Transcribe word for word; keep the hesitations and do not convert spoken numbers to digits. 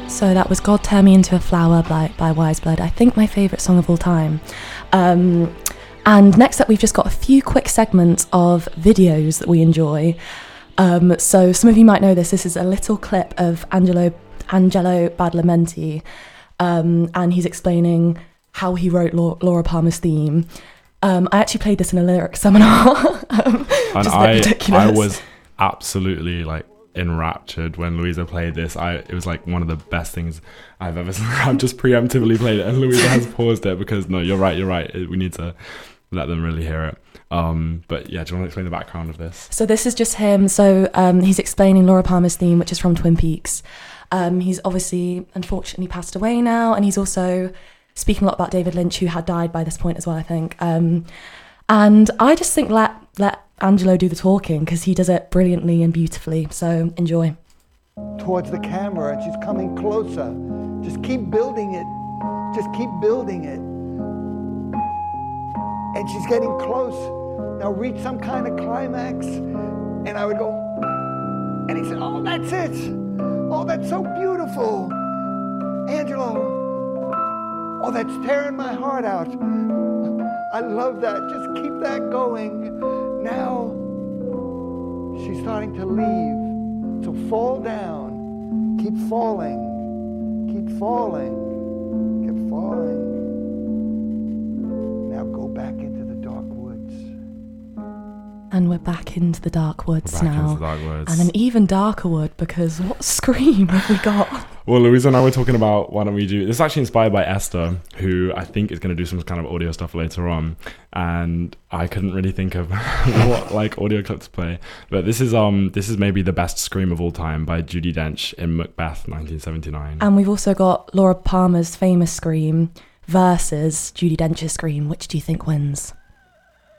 So that was God Turn Me Into a Flower by, by Wise Blood. I think my favourite song of all time. Um, and next up, we've just got a few quick segments of videos that we enjoy. Um, so some of you might know this. This is a little clip of Angelo Angelo Badalamenti, um, and he's explaining how he wrote Laura, Laura Palmer's theme. Um, I actually played this in a lyric seminar, um, and which is a I, bit ridiculous. I was absolutely like enraptured when Louisa played this. I it was like one of the best things I've ever seen. I've just preemptively played it, and Louisa has paused it because no, you're right, you're right. We need to let them really hear it. Um, but yeah, do you want to explain the background of this? So this is just him. So um, he's explaining Laura Palmer's theme, which is from Twin Peaks. Um, he's obviously, unfortunately, passed away now, and he's also speaking a lot about David Lynch, who had died by this point as well, I think. Um, and I just think let let Angelo do the talking, because he does it brilliantly and beautifully. So enjoy. Towards the camera, and she's coming closer. Just keep building it. Just keep building it. And she's getting close. Now reach some kind of climax. And I would go, and he said, oh, that's it. Oh, that's so beautiful. Angelo. Oh, that's tearing my heart out. I love that. Just keep that going. Now, she's starting to leave. So fall down. Keep falling. Keep falling. Keep falling. Now go back into the dark woods. And we're back into the dark woods Back now. into the dark woods. And an even darker wood, because what scream have we got? Well, Louisa and I were talking about why don't we do this is actually inspired by Esther, who I think is going to do some kind of audio stuff later on, and I couldn't really think of what like audio clip to play. But this is um this is maybe the best scream of all time by Judi Dench in Macbeth nineteen seventy-nine. And we've also got Laura Palmer's famous scream versus Judi Dench's scream. Which do you think wins?